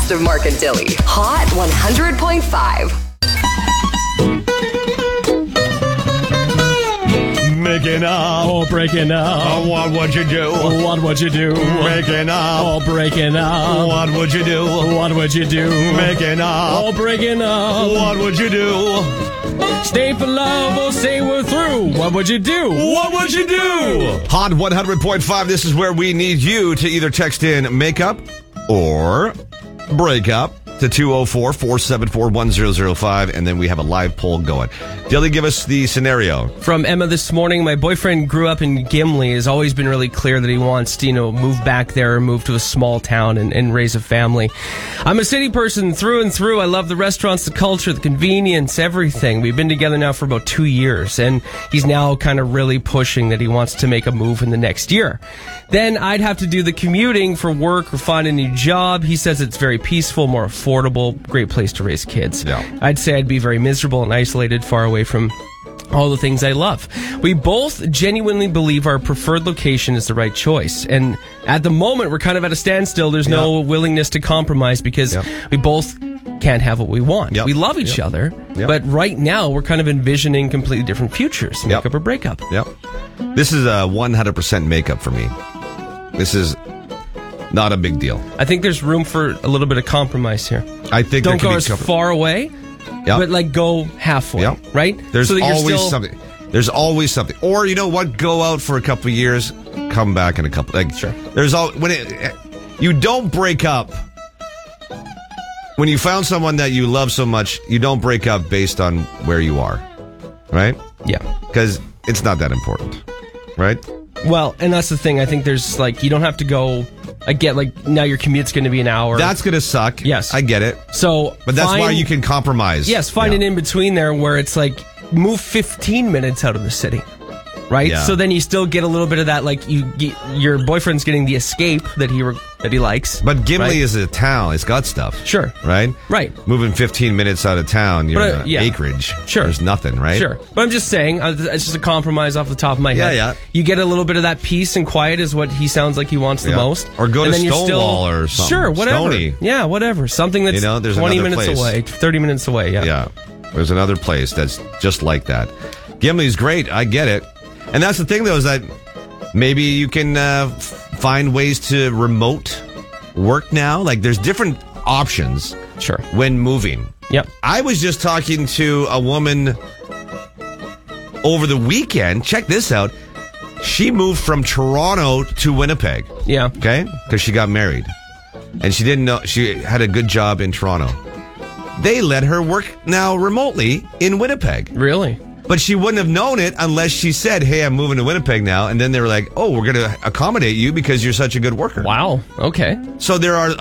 best of Mark and Dilly. Hot 100.5. Making up. Oh, breaking up. What would you do? What would you do? Making up. Oh, breaking up. What would you do? What would you do? Making up. Oh, breaking up. What would you do? Stay for love or say we're through. What would you do? What would you do? Hot 100.5. This is where we need you to either text in makeup or break up to 204-474-1005, and then we have a live poll going. Dilly, give us the scenario. From Emma this morning, my boyfriend grew up in Gimli. Has always been really clear that he wants to, move back there or move to a small town and raise a family. I'm a city person through and through. I love the restaurants, the culture, the convenience, everything. We've been together now for about 2 years, and he's now kind of really pushing that he wants to make a move in the next year. Then I'd have to do the commuting for work or find a new job. He says it's very peaceful, more affordable, great place to raise kids. Yeah. I'd say I'd be very miserable and isolated, far away from all the things I love. We both genuinely believe our preferred location is the right choice. And at the moment, we're kind of at a standstill. There's no willingness to compromise because we both can't have what we want. Yep. We love each other, but right now we're kind of envisioning completely different futures, makeup or breakup. Yep. This is a 100% makeup for me. This is not a big deal. I think there's room for a little bit of compromise here. I think don't go as far away, but go halfway, right? There's always something. There's always something. Or you know what? Go out for a couple of years, come back in a couple. Sure. There's you don't break up when you found someone that you love so much. You don't break up based on where you are, right? Yeah, because it's not that important, right? Well, and that's the thing. I think there's you don't have to go. I get now your commute's going to be an hour. That's going to suck. Yes. I get it. But that's why you can compromise. Yes, find an in-between there where it's move 15 minutes out of the city. Right? Yeah. So then you still get a little bit of that, your boyfriend's getting the escape that he likes. But Gimli is a town. It's got stuff. Sure. Right? Right. Moving 15 minutes out of town, you're in acreage. Sure. There's nothing, right? Sure. But I'm just saying, it's just a compromise off the top of my head. Yeah. You get a little bit of that peace and quiet is what he sounds like he wants the most. Or go to Stonewall or something. Sure, whatever. Stony. Yeah, whatever. Something that's there's 20 another minutes place. away, 30 minutes away, Yeah. There's another place that's just like that. Gimli's great. I get it. And that's the thing, though, is that maybe you can find ways to remote work now. There's different options when moving. Yep. I was just talking to a woman over the weekend. Check this out. She moved from Toronto to Winnipeg. Yeah. Okay? Because she got married. And she didn't know. She had a good job in Toronto. They let her work now remotely in Winnipeg. Really? But she wouldn't have known it unless she said, hey, I'm moving to Winnipeg now. And then they were like, oh, we're going to accommodate you because you're such a good worker. Wow. Okay. So there are